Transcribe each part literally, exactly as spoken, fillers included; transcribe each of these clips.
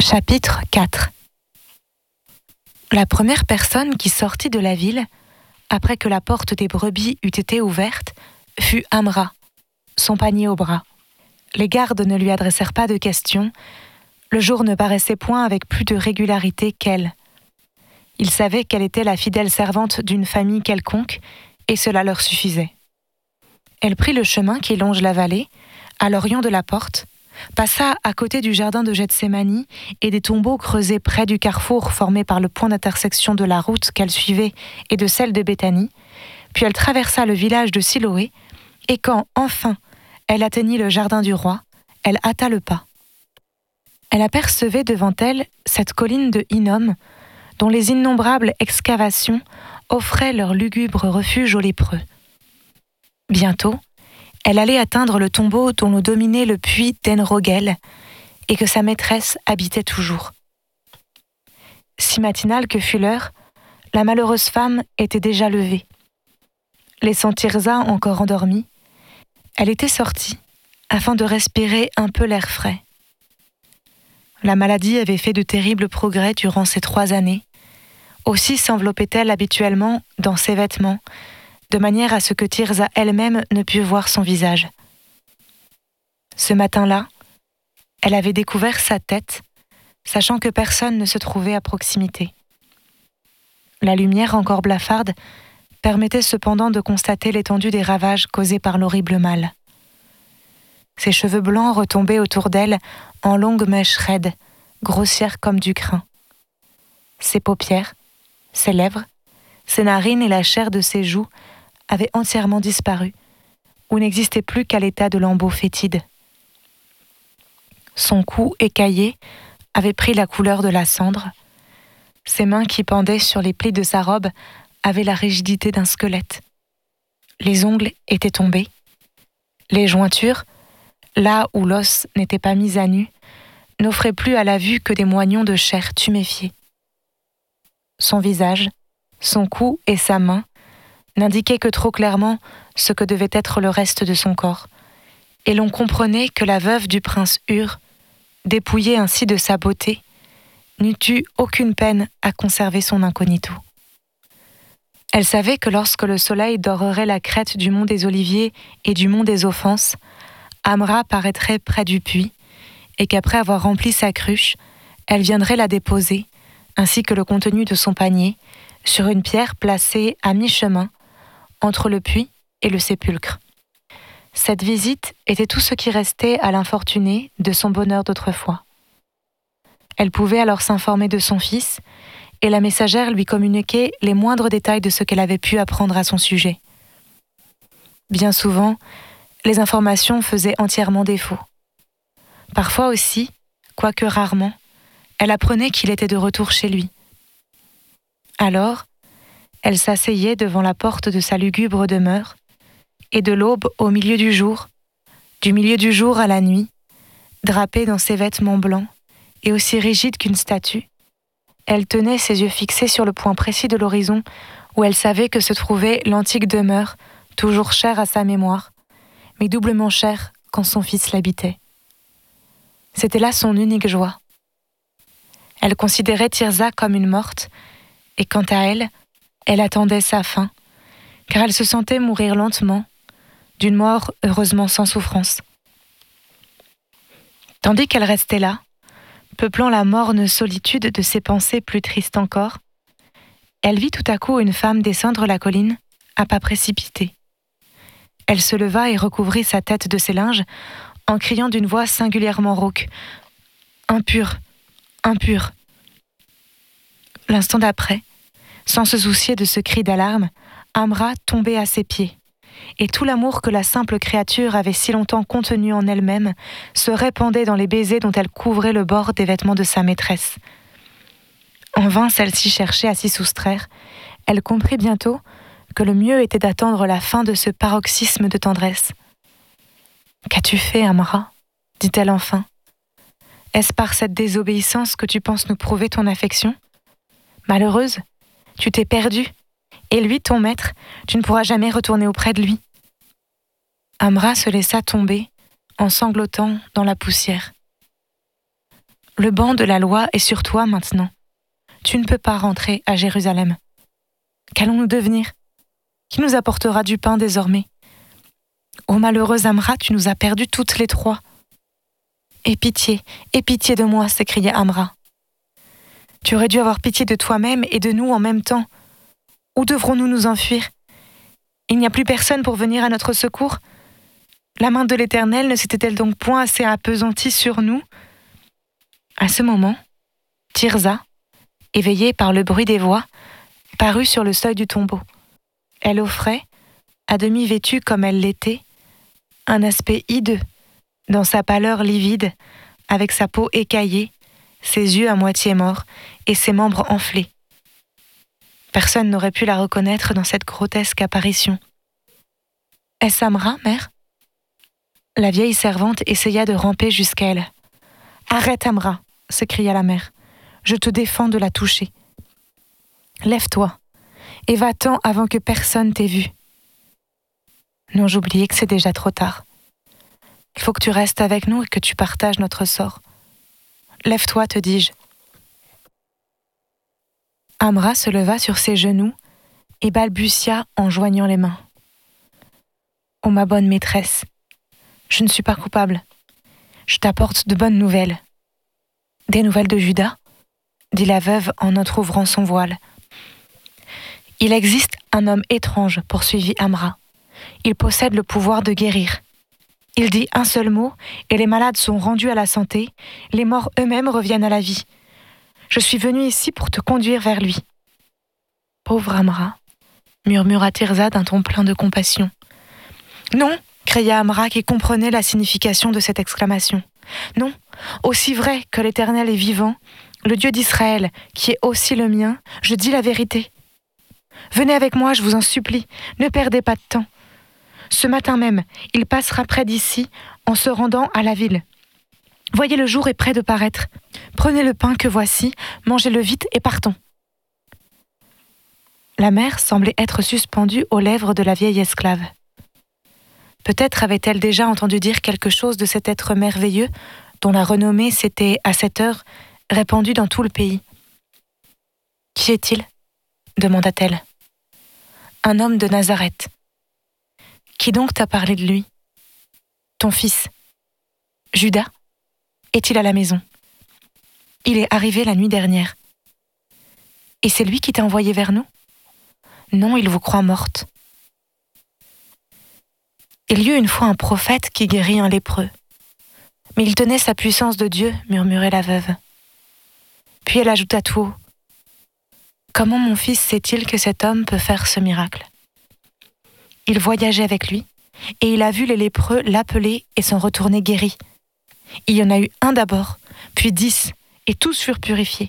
Chapitre quatre. La première personne qui sortit de la ville, après que la porte des brebis eût été ouverte, fut Amra, son panier au bras. Les gardes ne lui adressèrent pas de questions, le jour ne paraissait point avec plus de régularité qu'elle. Ils savaient qu'elle était la fidèle servante d'une famille quelconque, et cela leur suffisait. Elle prit le chemin qui longe la vallée, à l'orient de la porte, passa à côté du jardin de Gethsémani et des tombeaux creusés près du carrefour formé par le point d'intersection de la route qu'elle suivait et de celle de Béthanie, puis elle traversa le village de Siloé, et quand, enfin, elle atteignit le jardin du roi, elle hâta le pas. Elle apercevait devant elle cette colline de Hinnom, dont les innombrables excavations offraient leur lugubre refuge aux lépreux. Bientôt, elle allait atteindre le tombeau dont l'on dominait le puits d'Enrogel et que sa maîtresse habitait toujours. Si matinale que fut l'heure, la malheureuse femme était déjà levée. Laissant Tirza encore endormie, elle était sortie afin de respirer un peu l'air frais. La maladie avait fait de terribles progrès durant ces trois années. Aussi s'enveloppait-elle habituellement dans ses vêtements, de manière à ce que Tirza elle-même ne pût voir son visage. Ce matin-là, elle avait découvert sa tête, sachant que personne ne se trouvait à proximité. La lumière encore blafarde permettait cependant de constater l'étendue des ravages causés par l'horrible mal. Ses cheveux blancs retombaient autour d'elle en longues mèches raides, grossières comme du crin. Ses paupières, ses lèvres, ses narines et la chair de ses joues avaient entièrement disparu, ou n'existaient plus qu'à l'état de lambeaux fétides. Son cou écaillé avait pris la couleur de la cendre. Ses mains qui pendaient sur les plis de sa robe avaient la rigidité d'un squelette. Les ongles étaient tombés. Les jointures, là où l'os n'était pas mis à nu, n'offraient plus à la vue que des moignons de chair tuméfiée. Son visage, son cou et sa main n'indiquaient que trop clairement ce que devait être le reste de son corps, et l'on comprenait que la veuve du prince Hur, dépouillée ainsi de sa beauté, n'eût eu aucune peine à conserver son incognito. Elle savait que lorsque le soleil dorerait la crête du mont des Oliviers et du mont des Offenses, Amra paraîtrait près du puits, et qu'après avoir rempli sa cruche, elle viendrait la déposer, ainsi que le contenu de son panier, sur une pierre placée à mi-chemin, entre le puits et le sépulcre. Cette visite était tout ce qui restait à l'infortunée de son bonheur d'autrefois. Elle pouvait alors s'informer de son fils, et la messagère lui communiquait les moindres détails de ce qu'elle avait pu apprendre à son sujet. Bien souvent, les informations faisaient entièrement défaut. Parfois aussi, quoique rarement, elle apprenait qu'il était de retour chez lui. Alors, elle s'asseyait devant la porte de sa lugubre demeure, et de l'aube au milieu du jour, du milieu du jour à la nuit, drapée dans ses vêtements blancs et aussi rigide qu'une statue, elle tenait ses yeux fixés sur le point précis de l'horizon où elle savait que se trouvait l'antique demeure, toujours chère à sa mémoire, mais doublement chère quand son fils l'habitait. C'était là son unique joie. Elle considérait Tirza comme une morte, et quant à elle, elle attendait sa fin, car elle se sentait mourir lentement, d'une mort heureusement sans souffrance. Tandis qu'elle restait là, peuplant la morne solitude de ses pensées plus tristes encore, elle vit tout à coup une femme descendre la colline à pas précipités. Elle se leva et recouvrit sa tête de ses linges en criant d'une voix singulièrement rauque « Impur, impur !» L'instant d'après, sans se soucier de ce cri d'alarme, Amra tombait à ses pieds, et tout l'amour que la simple créature avait si longtemps contenu en elle-même se répandait dans les baisers dont elle couvrait le bord des vêtements de sa maîtresse. En vain celle-ci cherchait à s'y soustraire, elle comprit bientôt que le mieux était d'attendre la fin de ce paroxysme de tendresse. « Qu'as-tu fait, Amra ?» dit-elle enfin. « Est-ce par cette désobéissance que tu penses nous prouver ton affection ? Malheureuse, tu t'es perdue, et lui, ton maître, tu ne pourras jamais retourner auprès de lui. » Amra se laissa tomber, en sanglotant dans la poussière. Le banc de la loi est sur toi maintenant. Tu ne peux pas rentrer à Jérusalem. Qu'allons-nous devenir? Qui nous apportera du pain désormais? Ô malheureuse Amra, tu nous as perdus toutes les trois. Aie pitié, aie pitié de moi, s'écriait Amra. Tu aurais dû avoir pitié de toi-même et de nous en même temps. Où devrons-nous nous enfuir? Il n'y a plus personne pour venir à notre secours? La main de l'Éternel ne s'était-elle donc point assez appesantie sur nous? À ce moment, Tirza, éveillée par le bruit des voix, parut sur le seuil du tombeau. Elle offrait, à demi vêtue comme elle l'était, un aspect hideux, dans sa pâleur livide, avec sa peau écaillée, ses yeux à moitié morts et ses membres enflés. Personne n'aurait pu la reconnaître dans cette grotesque apparition. « Est-ce Amra, mère ?» La vieille servante essaya de ramper jusqu'à elle. « Arrête, Amra !» s'écria la mère. « Je te défends de la toucher. Lève-toi et va-t'en avant que personne t'ait vu. » Non, j'oubliais que c'est déjà trop tard. Il faut que tu restes avec nous et que tu partages notre sort. Lève-toi, te dis-je. Amra se leva sur ses genoux et balbutia en joignant les mains. « Ô ma bonne maîtresse, je ne suis pas coupable. Je t'apporte de bonnes nouvelles. »« Des nouvelles de Juda ?» dit la veuve en entrouvrant son voile. « Il existe un homme étrange, poursuivit Amra. Il possède le pouvoir de guérir. Il dit un seul mot et les malades sont rendus à la santé, les morts eux-mêmes reviennent à la vie. Je suis venue ici pour te conduire vers lui. » « Pauvre Amra, murmura Tirza d'un ton plein de compassion. « Non !» cria Amra qui comprenait la signification de cette exclamation. « Non, aussi vrai que l'Éternel est vivant, le Dieu d'Israël, qui est aussi le mien, je dis la vérité. Venez avec moi, je vous en supplie, ne perdez pas de temps. Ce matin même, il passera près d'ici en se rendant à la ville. Voyez, le jour est près de paraître. Prenez le pain que voici, mangez-le vite et partons. » La mère semblait être suspendue aux lèvres de la vieille esclave. Peut-être avait-elle déjà entendu dire quelque chose de cet être merveilleux dont la renommée s'était, à cette heure, répandue dans tout le pays. « Qui est-il » demanda-t-elle. « Un homme de Nazareth. »« Qui donc t'a parlé de lui ?»« Ton fils. Judas est-il à la maison ? Il est arrivé la nuit dernière. Et c'est lui qui t'a envoyé vers nous ? Non, il vous croit morte. Il y eut une fois un prophète qui guérit un lépreux. Mais il tenait sa puissance de Dieu, murmurait la veuve. Puis elle ajouta tout haut. Comment mon fils sait-il que cet homme peut faire ce miracle ? Il voyageait avec lui, et il a vu les lépreux l'appeler et s'en retourner guéris. Il y en a eu un d'abord, puis dix, et tous furent purifiés.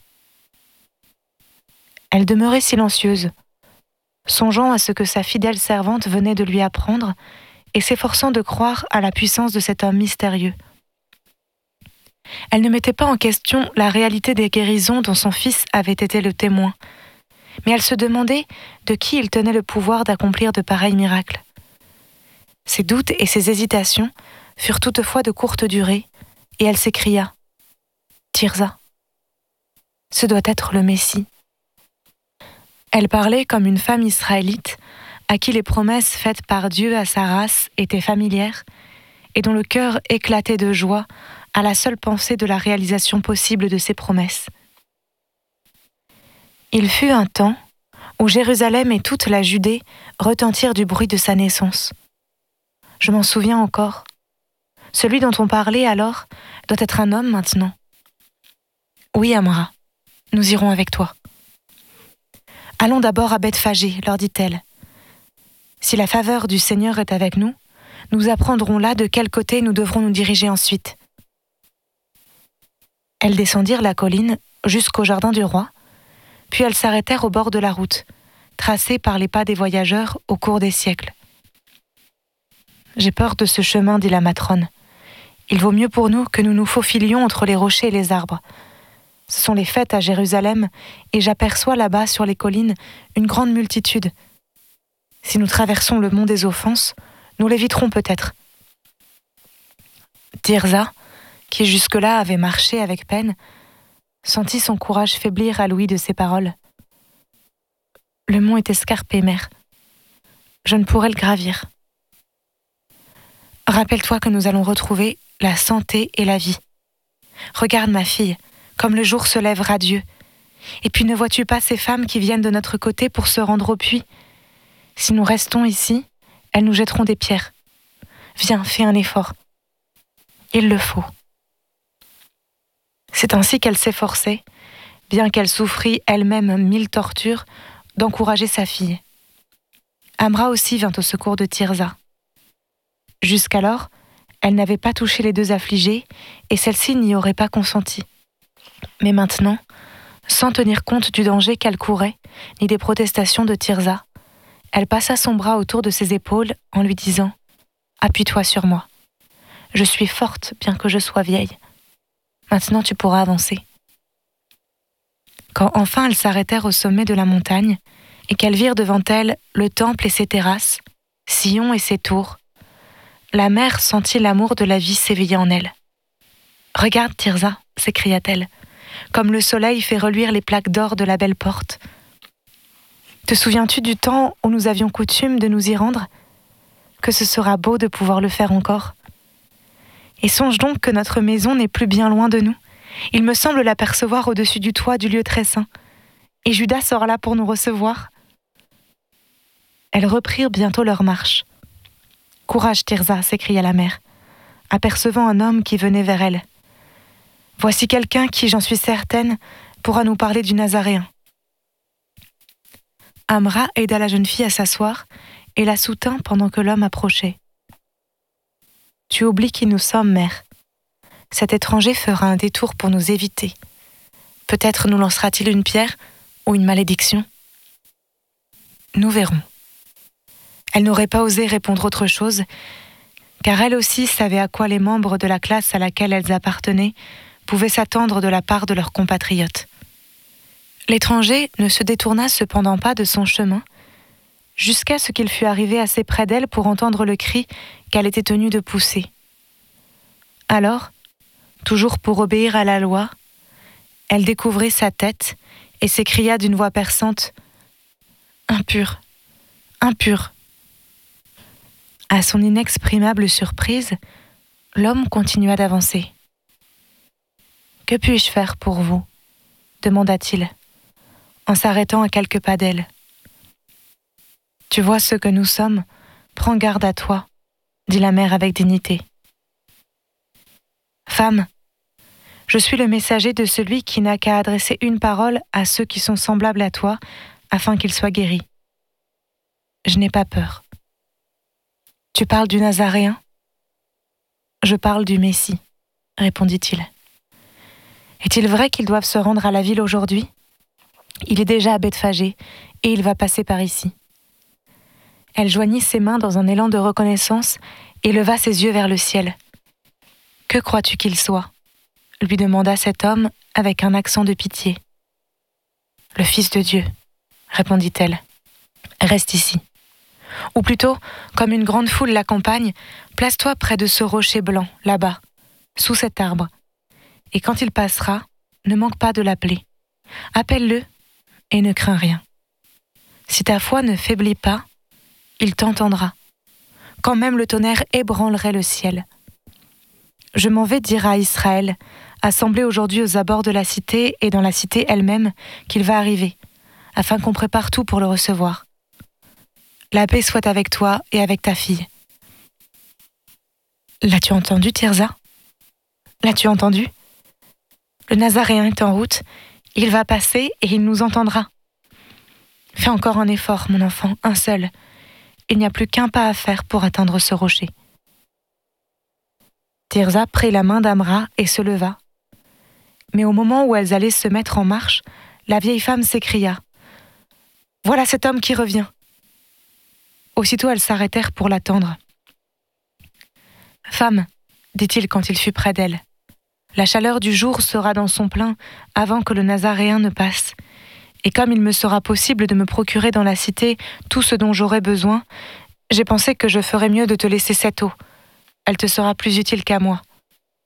Elle demeurait silencieuse, songeant à ce que sa fidèle servante venait de lui apprendre et s'efforçant de croire à la puissance de cet homme mystérieux. Elle ne mettait pas en question la réalité des guérisons dont son fils avait été le témoin, mais elle se demandait de qui il tenait le pouvoir d'accomplir de pareils miracles. Ses doutes et ses hésitations furent toutefois de courte durée, et elle s'écria « Tirza, ce doit être le Messie. » Elle parlait comme une femme israélite à qui les promesses faites par Dieu à sa race étaient familières et dont le cœur éclatait de joie à la seule pensée de la réalisation possible de ses promesses. Il fut un temps où Jérusalem et toute la Judée retentirent du bruit de sa naissance. Je m'en souviens encore. Celui dont on parlait alors doit être un homme maintenant. Oui, Amra, nous irons avec toi. Allons d'abord à Bethphagée, leur dit-elle. Si la faveur du Seigneur est avec nous, nous apprendrons là de quel côté nous devrons nous diriger ensuite. Elles descendirent la colline jusqu'au jardin du roi, puis elles s'arrêtèrent au bord de la route, tracée par les pas des voyageurs au cours des siècles. « J'ai peur de ce chemin, dit la matrone. Il vaut mieux pour nous que nous nous faufilions entre les rochers et les arbres. Ce sont les fêtes à Jérusalem, et j'aperçois là-bas sur les collines une grande multitude. Si nous traversons le mont des offenses, nous l'éviterons peut-être. » Tirza, qui jusque-là avait marché avec peine, sentit son courage faiblir à l'ouïe de ces paroles. « Le mont est escarpé, mère. Je ne pourrai le gravir. Rappelle-toi que nous allons retrouver la santé et la vie. Regarde ma fille, comme le jour se lève radieux. Et puis ne vois-tu pas ces femmes qui viennent de notre côté pour se rendre au puits? Si nous restons ici, elles nous jetteront des pierres. Viens, fais un effort. Il le faut. » C'est ainsi qu'elle s'efforçait, bien qu'elle souffrit elle-même mille tortures, d'encourager sa fille. Amra aussi vint au secours de Tirza. Jusqu'alors, elle n'avait pas touché les deux affligées et celle-ci n'y aurait pas consenti. Mais maintenant, sans tenir compte du danger qu'elle courait, ni des protestations de Tirza, elle passa son bras autour de ses épaules en lui disant « Appuie-toi sur moi. Je suis forte bien que je sois vieille. Maintenant tu pourras avancer. » Quand enfin elles s'arrêtèrent au sommet de la montagne et qu'elles virent devant elles le temple et ses terrasses, Sion et ses tours, la mère sentit l'amour de la vie s'éveiller en elle. « Regarde, Tirza, s'écria-t-elle, comme le soleil fait reluire les plaques d'or de la belle porte. Te souviens-tu du temps où nous avions coutume de nous y rendre? Que ce sera beau de pouvoir le faire encore. Et songe donc que notre maison n'est plus bien loin de nous. Il me semble l'apercevoir au-dessus du toit du lieu très saint. Et Judas sera là pour nous recevoir. » Elles reprirent bientôt leur marche. « Courage, Tirza, s'écria la mère, apercevant un homme qui venait vers elle. Voici quelqu'un qui, j'en suis certaine, pourra nous parler du Nazaréen. » Amra aida la jeune fille à s'asseoir et la soutint pendant que l'homme approchait. « Tu oublies qui nous sommes, mère. Cet étranger fera un détour pour nous éviter. Peut-être nous lancera-t-il une pierre ou une malédiction. Nous verrons. » Elle n'aurait pas osé répondre autre chose, car elle aussi savait à quoi les membres de la classe à laquelle elles appartenaient pouvaient s'attendre de la part de leurs compatriotes. L'étranger ne se détourna cependant pas de son chemin, jusqu'à ce qu'il fût arrivé assez près d'elle pour entendre le cri qu'elle était tenue de pousser. Alors, toujours pour obéir à la loi, elle découvrit sa tête et s'écria d'une voix perçante « Impur, impur !» À son inexprimable surprise, l'homme continua d'avancer. « Que puis-je faire pour vous ?» demanda-t-il, en s'arrêtant à quelques pas d'elle. « Tu vois ce que nous sommes, prends garde à toi, » dit la mère avec dignité. « Femme, je suis le messager de celui qui n'a qu'à adresser une parole à ceux qui sont semblables à toi, afin qu'ils soient guéris. Je n'ai pas peur. Tu parles du Nazaréen ? Je parle du Messie, répondit-il. Est-il vrai qu'ils doivent se rendre à la ville aujourd'hui ? Il est déjà à Bethphagée et il va passer par ici. » Elle joignit ses mains dans un élan de reconnaissance et leva ses yeux vers le ciel. « Que crois-tu qu'il soit ?» lui demanda cet homme avec un accent de pitié. « Le Fils de Dieu, » répondit-elle. « Reste ici. Ou plutôt, comme une grande foule l'accompagne, place-toi près de ce rocher blanc, là-bas, sous cet arbre. Et quand il passera, ne manque pas de l'appeler. Appelle-le et ne crains rien. Si ta foi ne faiblit pas, il t'entendra, quand même le tonnerre ébranlerait le ciel. Je m'en vais dire à Israël, assemblé aujourd'hui aux abords de la cité et dans la cité elle-même, qu'il va arriver, afin qu'on prépare tout pour le recevoir. La paix soit avec toi et avec ta fille. » L'as-tu entendu, Tirza ? L'as-tu entendu ? Le Nazaréen est en route, il va passer et il nous entendra. Fais encore un effort, mon enfant, un seul. Il n'y a plus qu'un pas à faire pour atteindre ce rocher. Tirza prit la main d'Amra et se leva. Mais au moment où elles allaient se mettre en marche, la vieille femme s'écria « Voilà cet homme qui revient !» Aussitôt elles s'arrêtèrent pour l'attendre. « Femme, dit-il quand il fut près d'elle, la chaleur du jour sera dans son plein avant que le Nazaréen ne passe. Et comme il me sera possible de me procurer dans la cité tout ce dont j'aurai besoin, j'ai pensé que je ferais mieux de te laisser cette eau. Elle te sera plus utile qu'à moi.